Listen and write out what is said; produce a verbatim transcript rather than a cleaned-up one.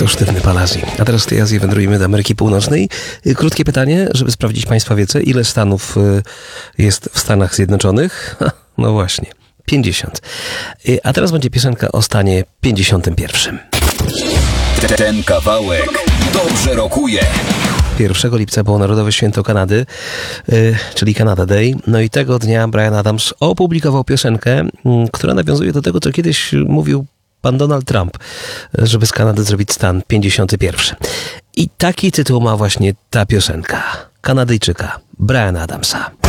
To sztywny Palazzi. A teraz z tej Azji wędrujemy do Ameryki Północnej. Krótkie pytanie, żeby sprawdzić Państwa wiedzę. Ile stanów jest w Stanach Zjednoczonych? Ha, no właśnie, pięćdziesiąt. A teraz będzie piosenka o stanie pięćdziesiątym pierwszym. Ten kawałek dobrze rokuje. pierwszego lipca było Narodowe Święto Kanady, czyli Canada Day. No i tego dnia Bryan Adams opublikował piosenkę, która nawiązuje do tego, co kiedyś mówił pan Donald Trump, żeby z Kanady zrobić stan pięćdziesiąty pierwszy. I taki tytuł ma właśnie ta piosenka Kanadyjczyka Bryana Adamsa.